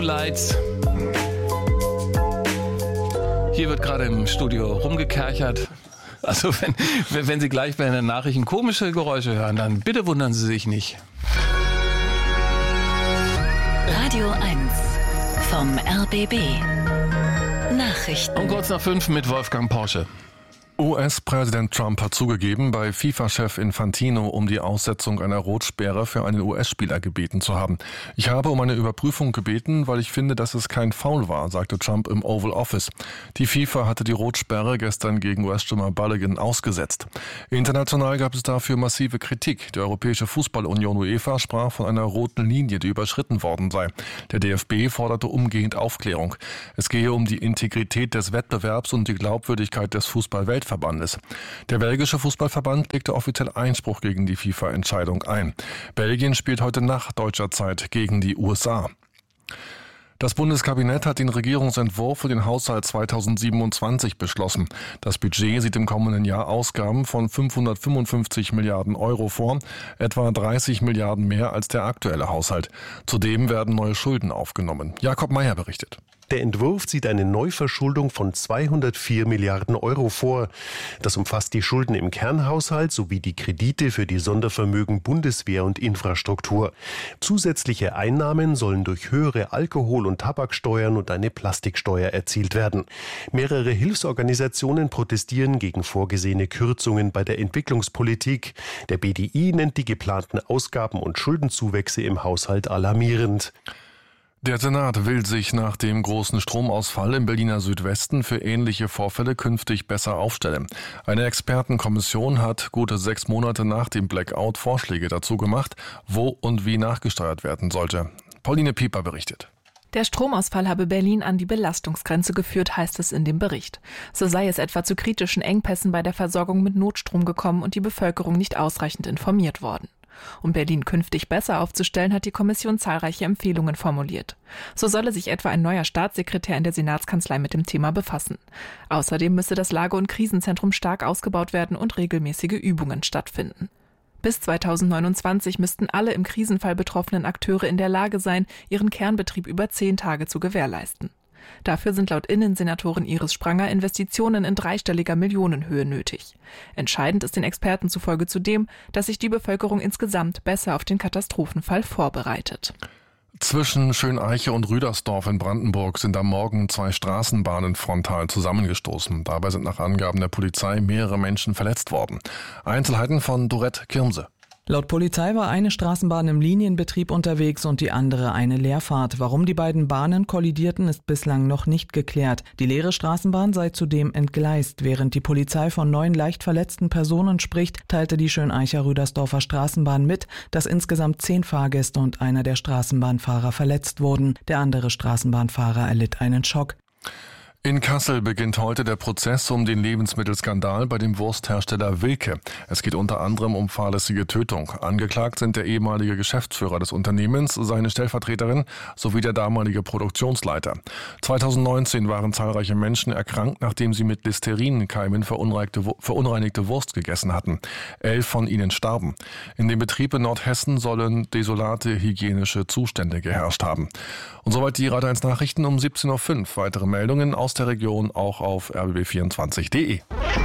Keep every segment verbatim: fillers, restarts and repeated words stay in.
Lights. Hier wird gerade im Studio rumgekerchert. Also wenn, wenn Sie gleich bei den Nachrichten komische Geräusche hören, dann bitte wundern Sie sich nicht. Radio eins vom R B B. Nachrichten. Um kurz nach fünf mit Wolfgang Porsche. U S-Präsident Trump hat zugegeben, bei FIFA-Chef Infantino um die Aussetzung einer Rotsperre für einen U S-Spieler gebeten zu haben. Ich habe um eine Überprüfung gebeten, weil ich finde, dass es kein Foul war, sagte Trump im Oval Office. Die FIFA hatte die Rotsperre gestern gegen U S-Stürmer Balogun ausgesetzt. International gab es dafür massive Kritik. Die Europäische Fußballunion UEFA sprach von einer roten Linie, die überschritten worden sei. Der D F B forderte umgehend Aufklärung. Es gehe um die Integrität des Wettbewerbs und die Glaubwürdigkeit des Fußball-Weltverbandes. Der belgische Fußballverband legte offiziell Einspruch gegen die FIFA-Entscheidung ein. Belgien spielt heute nach deutscher Zeit gegen die U S A. Das Bundeskabinett hat den Regierungsentwurf für den Haushalt zweitausendsiebenundzwanzig beschlossen. Das Budget sieht im kommenden Jahr Ausgaben von fünfhundertfünfundfünfzig Milliarden Euro vor, etwa dreißig Milliarden mehr als der aktuelle Haushalt. Zudem werden neue Schulden aufgenommen. Jakob Mayer berichtet. Der Entwurf sieht eine Neuverschuldung von zweihundertvier Milliarden Euro vor. Das umfasst die Schulden im Kernhaushalt sowie die Kredite für die Sondervermögen Bundeswehr und Infrastruktur. Zusätzliche Einnahmen sollen durch höhere Alkohol- und Tabaksteuern und eine Plastiksteuer erzielt werden. Mehrere Hilfsorganisationen protestieren gegen vorgesehene Kürzungen bei der Entwicklungspolitik. Der B D I nennt die geplanten Ausgaben- und Schuldenzuwächse im Haushalt alarmierend. Der Senat will sich nach dem großen Stromausfall im Berliner Südwesten für ähnliche Vorfälle künftig besser aufstellen. Eine Expertenkommission hat gute sechs Monate nach dem Blackout Vorschläge dazu gemacht, wo und wie nachgesteuert werden sollte. Pauline Pieper berichtet. Der Stromausfall habe Berlin an die Belastungsgrenze geführt, heißt es in dem Bericht. So sei es etwa zu kritischen Engpässen bei der Versorgung mit Notstrom gekommen und die Bevölkerung nicht ausreichend informiert worden. Um Berlin künftig besser aufzustellen, hat die Kommission zahlreiche Empfehlungen formuliert. So solle sich etwa ein neuer Staatssekretär in der Senatskanzlei mit dem Thema befassen. Außerdem müsse das Lage- und Krisenzentrum stark ausgebaut werden und regelmäßige Übungen stattfinden. Bis zweitausendneunundzwanzig müssten alle im Krisenfall betroffenen Akteure in der Lage sein, ihren Kernbetrieb über zehn Tage zu gewährleisten. Dafür sind laut Innensenatorin Iris Spranger Investitionen in dreistelliger Millionenhöhe nötig. Entscheidend ist den Experten zufolge zudem, dass sich die Bevölkerung insgesamt besser auf den Katastrophenfall vorbereitet. Zwischen Schöneiche und Rüdersdorf in Brandenburg sind am Morgen zwei Straßenbahnen frontal zusammengestoßen. Dabei sind nach Angaben der Polizei mehrere Menschen verletzt worden. Einzelheiten von Dorette Kirmse. Laut Polizei war eine Straßenbahn im Linienbetrieb unterwegs und die andere eine Leerfahrt. Warum die beiden Bahnen kollidierten, ist bislang noch nicht geklärt. Die leere Straßenbahn sei zudem entgleist. Während die Polizei von neun leicht verletzten Personen spricht, teilte die Schöneicher Rüdersdorfer Straßenbahn mit, dass insgesamt zehn Fahrgäste und einer der Straßenbahnfahrer verletzt wurden. Der andere Straßenbahnfahrer erlitt einen Schock. In Kassel beginnt heute der Prozess um den Lebensmittelskandal bei dem Wursthersteller Wilke. Es geht unter anderem um fahrlässige Tötung. Angeklagt sind der ehemalige Geschäftsführer des Unternehmens, seine Stellvertreterin sowie der damalige Produktionsleiter. zweitausendneunzehn waren zahlreiche Menschen erkrankt, nachdem sie mit Listerinkeimen verunreinigte Wurst gegessen hatten. Elf von ihnen starben. In dem Betrieb in Nordhessen sollen desolate hygienische Zustände geherrscht haben. Und soweit die Radio eins Nachrichten um siebzehn Uhr fünf. Weitere Meldungen aus der Region auch auf r b b vierundzwanzig punkt d e.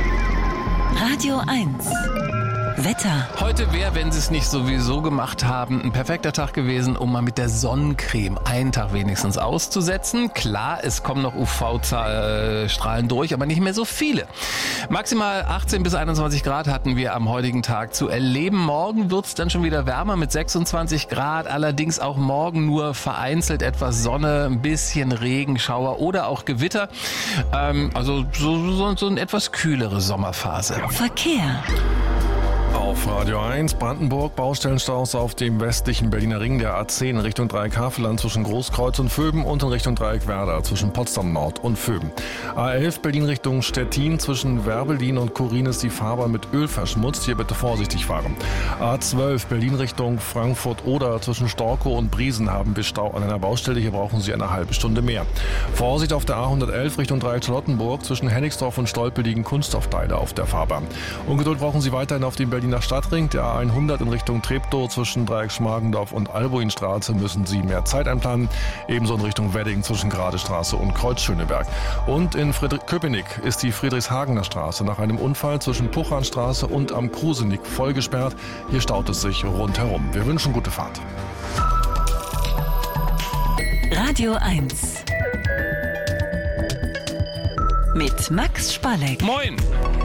Radio eins Wetter. Heute wäre, wenn Sie es nicht sowieso gemacht haben, ein perfekter Tag gewesen, um mal mit der Sonnencreme einen Tag wenigstens auszusetzen. Klar, es kommen noch U V-Strahlen durch, aber nicht mehr so viele. Maximal achtzehn bis einundzwanzig Grad hatten wir am heutigen Tag zu erleben. Morgen wird es dann schon wieder wärmer mit sechsundzwanzig Grad. Allerdings auch morgen nur vereinzelt etwas Sonne, ein bisschen Regenschauer oder auch Gewitter. Ähm, also so, so, so eine etwas kühlere Sommerphase. Verkehr. Auf Radio eins Brandenburg Baustellenstaus auf dem westlichen Berliner Ring der A zehn in Richtung Dreieck Havelland zwischen Großkreuz und Vöben und in Richtung Dreieck Werder zwischen Potsdam Nord und Vöben. A elf Berlin Richtung Stettin zwischen Werbelin und Korin ist die Fahrbahn mit Öl verschmutzt. Hier bitte vorsichtig fahren. A zwölf Berlin Richtung Frankfurt-Oder zwischen Storkow und Briesen haben wir Stau an einer Baustelle. Hier brauchen Sie eine halbe Stunde mehr. Vorsicht auf der A hundertelf Richtung Dreieck Charlottenburg zwischen Hennigsdorf und Stolpe liegen Kunststoffteile auf der Fahrbahn. Ungeduld brauchen Sie weiterhin auf dem Berlin Berliner Stadtring, der A hundert in Richtung Treptow zwischen Dreieck Schmargendorf und Albuinstraße müssen Sie mehr Zeit einplanen. Ebenso in Richtung Wedding zwischen Gradestraße und Kreuz-Schöneberg. Und in Friedrich-Köpenick ist die Friedrichshagener Straße nach einem Unfall zwischen Puchanstraße und am Krusenick voll gesperrt. Hier staut es sich rundherum. Wir wünschen gute Fahrt. Radio eins mit Max Spalleck. Moin!